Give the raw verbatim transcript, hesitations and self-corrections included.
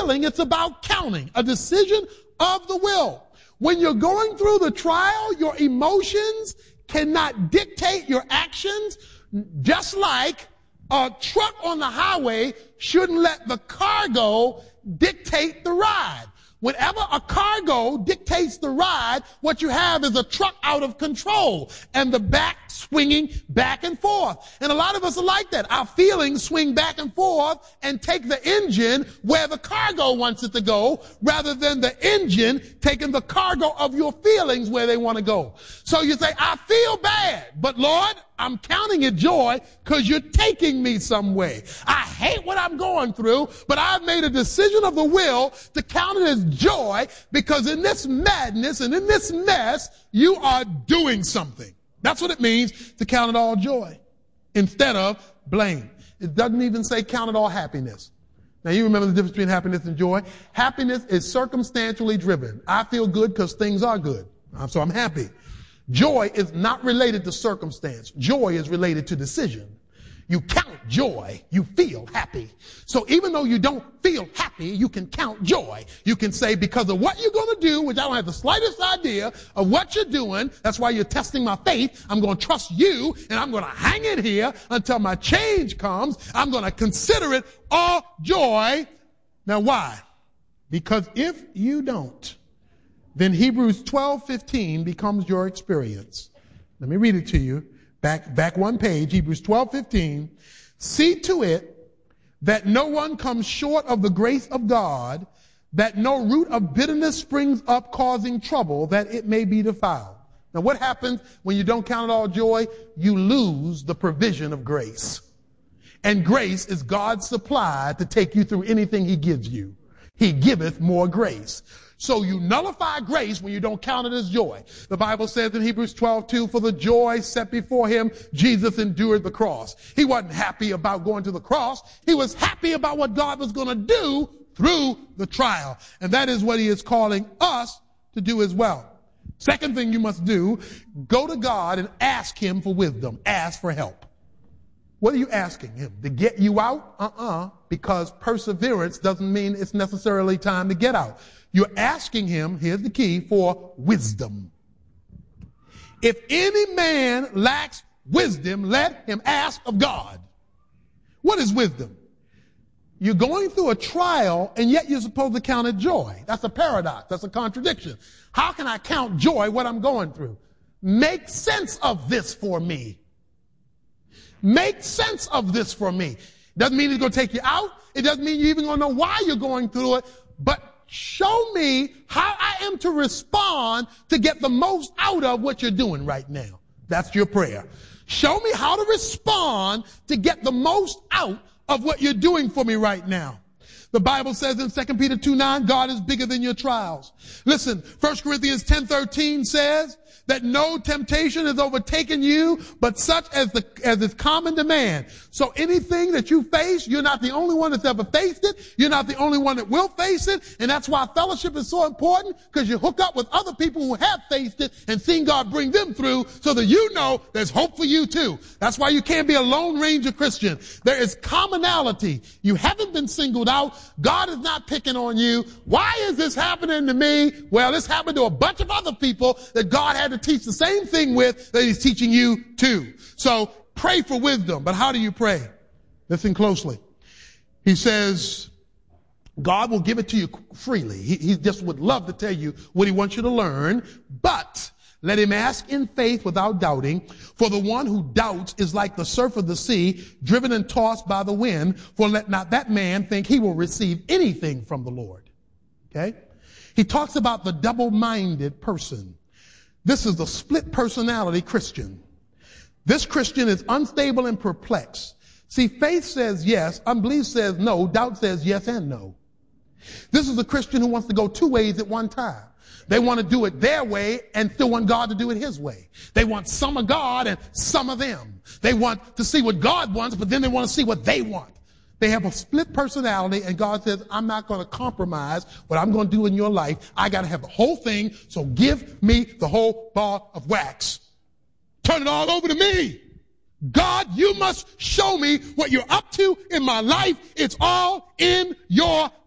feeling, it's about counting, a decision of the will. When you're going through the trial, your emotions cannot dictate your actions, just like a truck on the highway shouldn't let the cargo dictate the ride. Whenever a cargo dictates the ride, what you have is a truck out of control and the back swinging back and forth. And a lot of us are like that. Our feelings swing back and forth and take the engine where the cargo wants it to go, rather than the engine taking the cargo of your feelings where they want to go. So you say, I feel bad, but Lord, I'm counting it joy because you're taking me somewhere. I hate what I'm going through, but I've made a decision of the will to count it as joy, because in this madness and in this mess, you are doing something. That's what it means to count it all joy instead of blame. It doesn't even say count it all happiness. Now, you remember the difference between happiness and joy. Happiness is circumstantially driven. I feel good because things are good, so I'm happy. Joy is not related to circumstance. Joy is related to decision. You count joy, you feel happy. So even though you don't feel happy, you can count joy. You can say, because of what you're going to do, which I don't have the slightest idea of what you're doing, that's why you're testing my faith, I'm going to trust you, and I'm going to hang in here until my change comes. I'm going to consider it all joy. Now why? Because if you don't, then Hebrews twelve fifteen becomes your experience. Let me read it to you. Back, back one page, Hebrews twelve fifteen. See to it that no one comes short of the grace of God, that no root of bitterness springs up causing trouble, that it may be defiled. Now what happens when you don't count it all joy? You lose the provision of grace. And grace is God's supply to take you through anything he gives you. He giveth more grace. So you nullify grace when you don't count it as joy. The Bible says in Hebrews twelve two, for the joy set before him, Jesus endured the cross. He wasn't happy about going to the cross. He was happy about what God was going to do through the trial. And that is what he is calling us to do as well. Second thing you must do, go to God and ask him for wisdom. Ask for help. What are you asking him? To get you out? Uh-uh. Because perseverance doesn't mean it's necessarily time to get out. You're asking him, here's the key, for wisdom. If any man lacks wisdom, let him ask of God. What is wisdom? You're going through a trial, and yet you're supposed to count it joy. That's a paradox. That's a contradiction. How can I count joy what I'm going through? Make sense of this for me. Make sense of this for me. Doesn't mean it's going to take you out. It doesn't mean you're even going to know why you're going through it. But show me how I am to respond to get the most out of what you're doing right now. That's your prayer. Show me how to respond to get the most out of what you're doing for me right now. The Bible says in Second Peter two nine, God is bigger than your trials. Listen, First Corinthians ten thirteen says that no temptation has overtaken you, but such as the as is common to man. So anything that you face, you're not the only one that's ever faced it. You're not the only one that will face it. And that's why fellowship is so important, because you hook up with other people who have faced it and seen God bring them through, so that you know there's hope for you too. That's why you can't be a Lone Ranger Christian. There is commonality. You haven't been singled out. God is not picking on you. Why is this happening to me? Well, this happened to a bunch of other people that God had to teach the same thing with, that he's teaching you too. So pray for wisdom. But how do you pray? Listen closely. He says, God will give it to you freely. He, he just would love to tell you what he wants you to learn, but let him ask in faith without doubting. For the one who doubts is like the surf of the sea, driven and tossed by the wind. For let not that man think he will receive anything from the Lord. Okay? He talks about the double-minded person. This is the split personality Christian. This Christian is unstable and perplexed. See, faith says yes, unbelief says no, doubt says yes and no. This is a Christian who wants to go two ways at one time. They want to do it their way and still want God to do it his way. They want some of God and some of them. They want to see what God wants, but then they want to see what they want. They have a split personality, and God says, I'm not going to compromise what I'm going to do in your life. I got to have the whole thing, so give me the whole ball of wax. Turn it all over to me. God, you must show me what you're up to in my life. It's all in your